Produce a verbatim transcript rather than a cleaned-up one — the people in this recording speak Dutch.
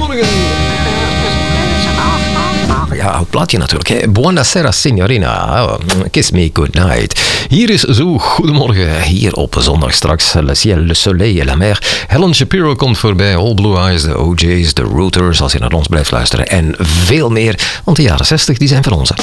goedemorgen. Ja, oud plaatje natuurlijk. Hè. Buonasera, signorina. Oh, kiss me goodnight. Hier is zo Goedemorgen. Hier op zondag straks. Le ciel, le soleil et la mer. Helen Shapiro komt voorbij. All Blue Eyes, de O J's, de Rooters. Als je naar ons blijft luisteren. En veel meer. Want de jaren zestig die zijn van ons.